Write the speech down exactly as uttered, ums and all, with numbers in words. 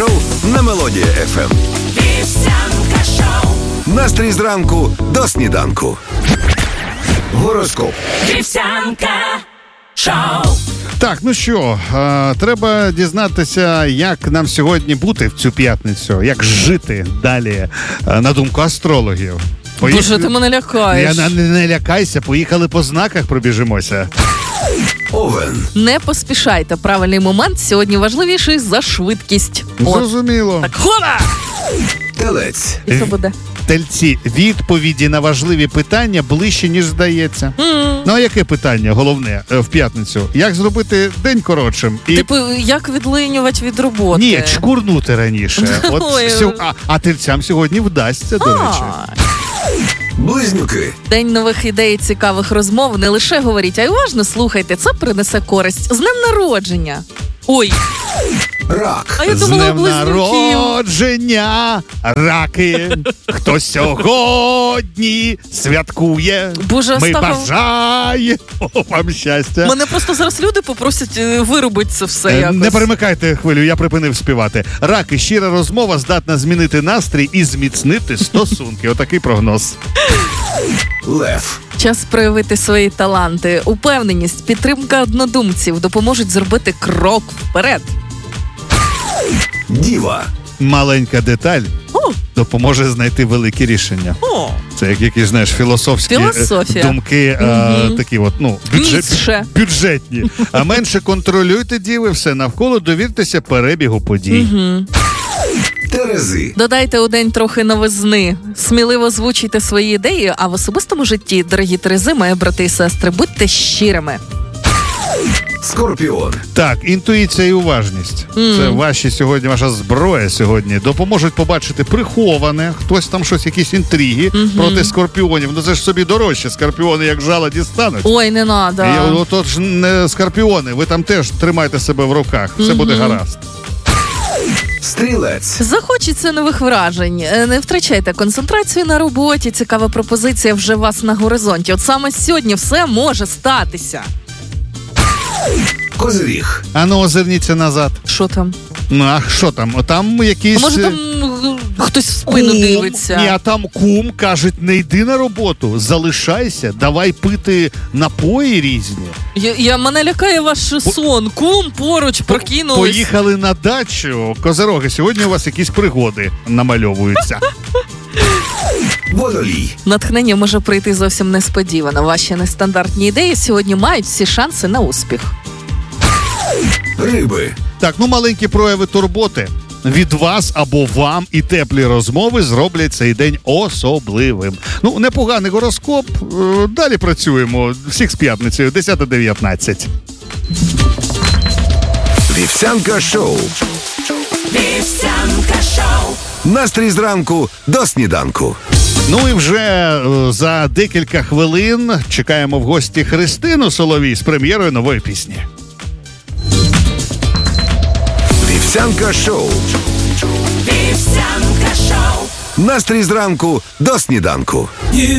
шоу на Мелодія еф ем. Вівсянка шоу. Настрій зранку до сніданку. Гороскоп. Вівсянка шоу. Так, ну що, е, треба дізнатися, як нам сьогодні бути в цю п'ятницю, як жити далі, е, на думку астрологів. Поїх... Боже, ти мене лякаєш. Я, не, не лякайся, поїхали по знаках, пробіжимося. Овен. Не поспішайте, правильний момент сьогодні важливіший за швидкість. Зрозуміло. Так, хода! Телець. І що буде? Тельці, відповіді на важливі питання ближче, ніж здається. Mm. Ну, а яке питання головне в п'ятницю? Як зробити день коротшим? І... Типу, як відлинювати від роботи? Ні, чкурнути раніше. От сьо... а, а тельцям сьогодні вдасться, до речі. Близнюки. День нових ідей і цікавих розмов. Не лише говоріть, а й уважно слухайте. Це принесе користь. З днем народження. Ой. Рак. А я З думала, днем близнюків. народження, раки. Хто сьогодні святкує. Боже, ми Остапов... бажаємо вам щастя. Мене просто зараз люди попросять вирубити це все якось. Не перемикайте хвилю, я припинив співати. Раки, щира розмова здатна змінити настрій і зміцнити стосунки. Отакий прогноз. Лев. Час проявити свої таланти. Упевненість, підтримка однодумців допоможуть зробити крок вперед. Діва. Маленька деталь О. допоможе знайти великі рішення. О. Це як якісь, знаєш, філософські Філософія. думки, Угу. а, такі от, ну, бюджет, бюджетні. А менше контролюйте, діви, все навколо, довіртеся перебігу подій. Угу. Терези. Додайте у день трохи новизни. Сміливо звучуйте свої ідеї, а в особистому житті, дорогі Терези, мої брати і сестри, будьте щирими. Скорпіон. Так, інтуїція і уважність. Mm. Це ваші сьогодні, ваша зброя сьогодні. Допоможуть побачити приховане, хтось там щось, якісь інтриги mm-hmm. проти скорпіонів. Ну це ж собі дорожче, скорпіони як жало дістануть. Ой, не надо. І от ж не скорпіони, ви там теж тримайте себе в руках, все mm-hmm. буде гаразд. Стрілець. Захочеться нових вражень. Не втрачайте концентрацію на роботі. Цікава пропозиція вже вас на горизонті. От саме сьогодні все може статися. Козиріг. А ну, озирніться назад. Що там? Ну, а що там? Там якийсь... А може там хтось в спину кум. дивиться? Ні, а там кум, кажуть, не йди на роботу, залишайся, давай пити напої різні. Я, я мене лякає ваш сон. Кум поруч прокинулись. Поїхали на дачу. Козироги, сьогодні у вас якісь пригоди намальовуються. Водолій. Натхнення може прийти зовсім несподівано. Ваші нестандартні ідеї сьогодні мають всі шанси на успіх. Риби. Так, ну маленькі прояви турботи від вас або вам і теплі розмови зроблять цей день особливим. Ну, непоганий гороскоп. Далі працюємо. Всіх з п'ятницею, десята дев'ятнадцять. Вівсянка шоу. Вівсянка шоу. Настрій зранку до сніданку. Ну і вже за декілька хвилин чекаємо в гості Христину Соловій з прем'єрою нової пісні. Вівсянка шоу. Вівсянка шоу. Настрій зранку до сніданку.